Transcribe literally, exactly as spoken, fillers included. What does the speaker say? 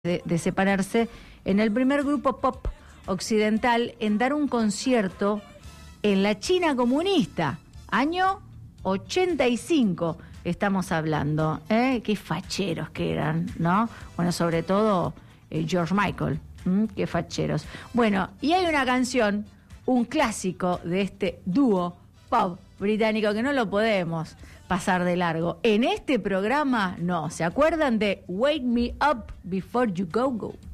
De, de separarse en el primer grupo pop occidental en dar un concierto en la China comunista, año ochenta y cinco estamos hablando, ¿eh? Qué facheros que eran, ¿no? Bueno, sobre todo eh, George Michael, ¿m? Qué facheros. Bueno, y hay una canción, un clásico de este dúo pop británico que no lo podemos pasar de largo. En este programa, no, ¿se acuerdan de Wake Me Up Before You Go Go?